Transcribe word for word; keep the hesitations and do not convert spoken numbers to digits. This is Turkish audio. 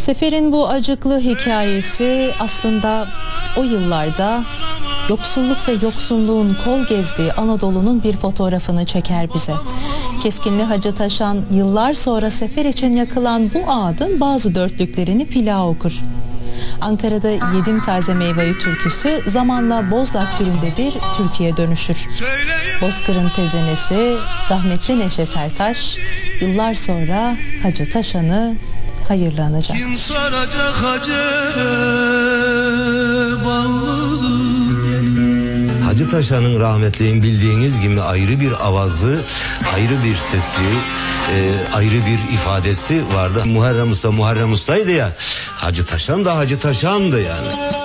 Sefer'in bu acıklı hikayesi aslında o yıllarda yoksulluk ve yoksulluğun kol gezdiği Anadolu'nun bir fotoğrafını çeker bize. Keskinli Hacı Taşan yıllar sonra sefer için yakılan bu ağıdın bazı dörtlüklerini plağa okur. Ankara'da Yedim Taze Meyveyi türküsü zamanla Bozlak türünde bir türküye dönüşür. Bozkır'ın tezenesi rahmetli Neşet Ertaş yıllar sonra Hacı Taşan'ı hayırlı anacaktır. Hacı Taşan'ın rahmetliğin bildiğiniz gibi ayrı bir avazı, ayrı bir sesi, e, ayrı bir ifadesi vardı. Muharrem Usta Muharrem Usta'ydı ya, Hacı Taşan da Hacı Taşan'dı yani.